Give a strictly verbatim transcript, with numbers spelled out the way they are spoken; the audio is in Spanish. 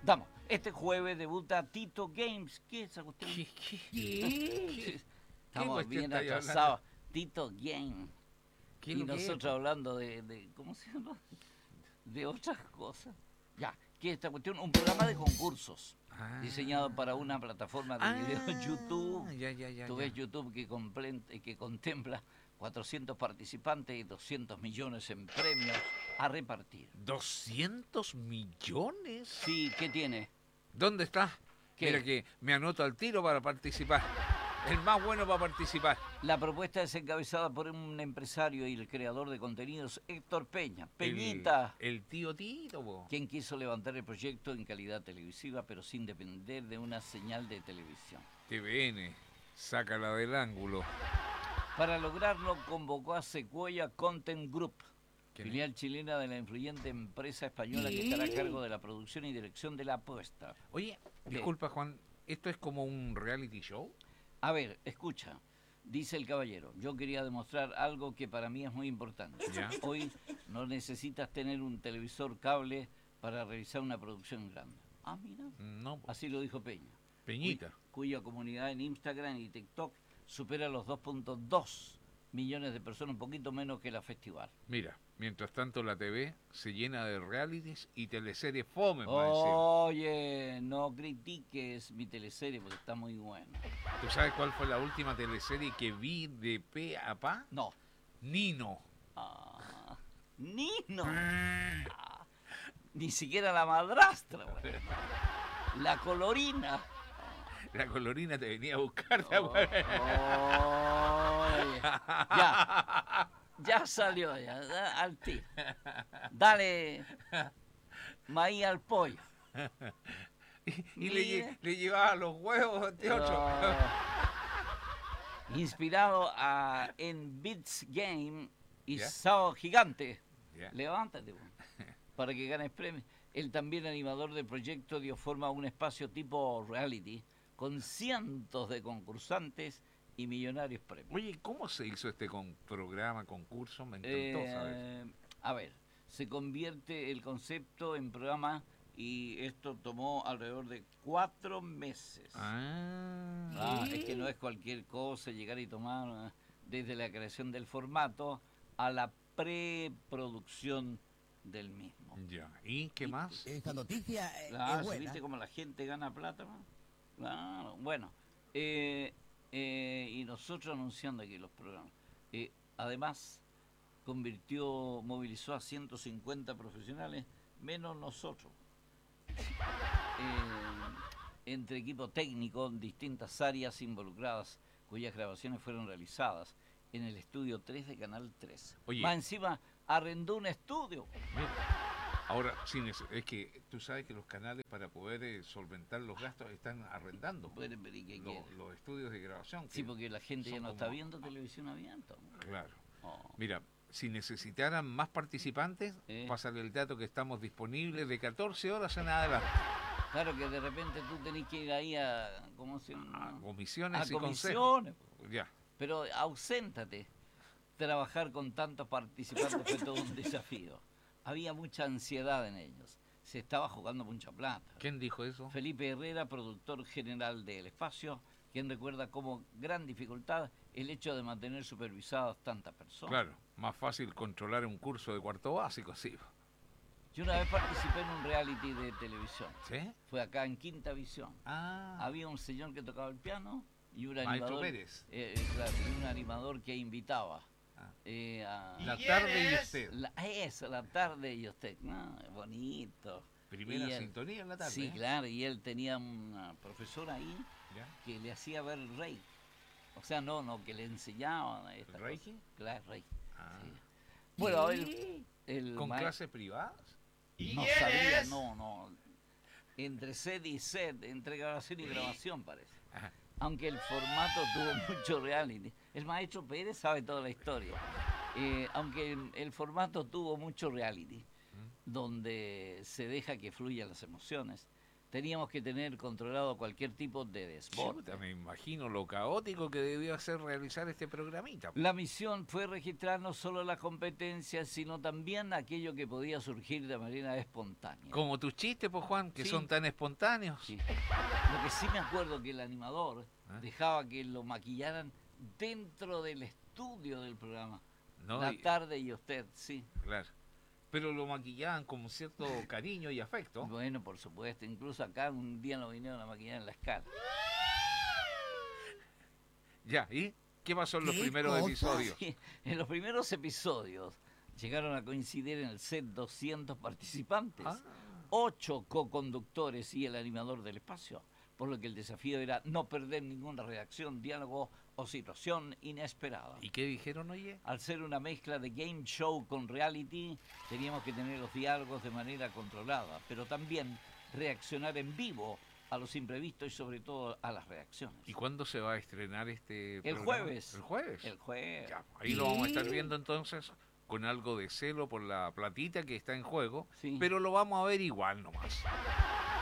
Estamos. Este jueves debuta Tito Games. ¿Qué es esa cuestión? ¿Qué? ¿Qué? ¿Qué? Estamos ¿Qué bien estáis atrasados. Tito Game. ¿Qué es Y lo que es, nosotros po? hablando de, de. ¿Cómo se llama? De otras cosas. Ya. ¿Qué es esta cuestión? Un programa de concursos. Ah. Diseñado para una plataforma de Ah, video YouTube. Ya, ya, ya. Tú ya. ves YouTube que, complen- que contempla cuatrocientos participantes y doscientos millones en premios a repartir. ¿doscientos millones? Sí, ¿qué tiene? ¿Dónde está? ¿Qué? Mira que me anoto al tiro para participar. El más bueno para participar. La propuesta es encabezada por un empresario y el creador de contenidos, Héctor Peña. Peñita, El, el tío Tito, po. quien quiso levantar el proyecto en calidad televisiva, pero sin depender de una señal de televisión. T V N, sácala del ángulo. Para lograrlo, convocó a Sequoia Content Group, ¿Quién es? filial chilena de la influyente empresa española que estará a cargo de la producción y dirección de la apuesta. Oye, ¿Qué? disculpa, Juan, ¿esto es como un reality show? A ver, escucha, dice el caballero, yo quería demostrar algo que para mí es muy importante. Ya. Hoy no necesitas tener un televisor cable para realizar una producción grande. Ah, mira, No, po. así lo dijo Peña. Peñita. Cuy- cuya comunidad en Instagram y TikTok supera los dos punto dos millones de personas, un poquito menos que la festival. Mira, mientras tanto la T V se llena de realities y teleseries fome, más encima. Oye, no critiques mi teleserie porque está muy buena. ¿Tú sabes cuál fue la última teleserie que vi de pe a pa? No. Nino. Ah, Nino. Ah, ni siquiera la madrastra, güey. La colorina. La colorina te venía a buscar, ¿te Oh, acuerdas? oye. Ya. Ya salió, ya. da- Al tiro. Dale maíz al pollo. Y, y le, Mira. lle- le llevaba los huevos de otro. Oh. Inspirado a, en Beats Game y ¿Ya? Sao Gigante. Ya. Levántate, güey, para que ganes premios. El también animador del proyecto dio forma a un espacio tipo reality con cientos de concursantes y millonarios premios. Oye, ¿cómo se hizo este con programa, concurso? Me encantó saber. Eh, a ver, se convierte el concepto en programa y esto tomó alrededor de cuatro meses. Ah, Ah, es que no es cualquier cosa llegar y tomar eh, desde la creación del formato a la preproducción del mismo. ya. ¿Y qué más? Esta noticia eh, Claro, es buena. ¿viste cómo la gente gana plata, man? Claro, bueno. eh, eh, y nosotros anunciando aquí los programas. Eh, además, convirtió, movilizó a ciento cincuenta profesionales, menos nosotros. Eh, entre equipo técnico en distintas áreas involucradas, cuyas grabaciones fueron realizadas en el estudio tres de Canal tres. Oye. Más encima, arrendó un estudio. Mira, ahora, sí, es, es que tú sabes que los canales para poder eh, solventar los gastos están arrendando Pueden ver y qué lo- quieren. los estudios de grabación. que Sí, porque la gente ya son no está como- viendo televisión abierta. ¿no? Claro. Oh. Mira, si necesitaran más participantes, Eh. pásale el dato que estamos disponibles de catorce horas en adelante. Claro que de repente tú tenés que ir ahí a, ¿cómo se llama? A comisiones A y consejos. comisiones. Ya. Pero auséntate. Trabajar con tantos participantes fue todo un desafío. Había mucha ansiedad en ellos. Se estaba jugando mucha plata. ¿Quién dijo eso? Felipe Herrera, productor general del Espacio, quien recuerda como gran dificultad el hecho de mantener supervisadas tantas personas. Claro, más fácil controlar un curso de cuarto básico, sí. Yo una vez participé en un reality de televisión. ¿Sí? Fue acá en Quinta Visión. Ah, Había un señor que tocaba el piano y un Maestro animador, Pérez. eh, eh, claro, y un animador que invitaba Ah. eh, a La tarde y usted. la, eso, la tarde y usted. No, bonito. Primera Y él- sintonía en la tarde. Sí, ¿eh? claro, y él tenía una profesora ahí ¿Ya? que le hacía ver Reiki. O sea, no, no, que le enseñaba estas ¿Reiki? cosas. Claro, Reiki. Ah. Sí. Bueno, él, el ¿Con ma- clases privadas? no sabía, no, no. Entre set y set, entre grabación y grabación parece. Ajá. Aunque el formato tuvo mucho reality. El maestro Pérez sabe toda la historia. Eh, aunque el, el formato tuvo mucho reality, donde se deja que fluyan las emociones, teníamos que tener controlado cualquier tipo de desborde. Chuta, me imagino lo caótico que debió hacer realizar este programita. La misión fue registrar no solo la competencia, sino también aquello que podía surgir de manera espontánea. Como tus chistes, pues Juan, que Sí. son tan espontáneos. Sí. Lo que sí me acuerdo que el animador ¿Ah? dejaba que lo maquillaran dentro del estudio del programa. No, La y- tarde y usted, sí. claro. Pero lo maquillaban con cierto cariño y afecto. Bueno, por supuesto. Incluso acá un día nos vinieron a maquillar en la escala. Ya, ¿y qué pasó en los ¿Qué primeros cosa? episodios? Sí, en los primeros episodios llegaron a coincidir en el set doscientos participantes, Ah. ocho co-conductores y el animador del espacio, por lo que el desafío era no perder ninguna reacción, diálogo o situación inesperada. ¿Y qué dijeron, oye? Al ser una mezcla de game show con reality, teníamos que tener los diálogos de manera controlada, pero también reaccionar en vivo a los imprevistos y sobre todo a las reacciones. ¿Y cuándo se va a estrenar este El programa? jueves. ¿El jueves? El jueves. Ya, ahí lo vamos a estar viendo entonces con algo de celo por la platita que está en juego, Sí. pero lo vamos a ver igual nomás.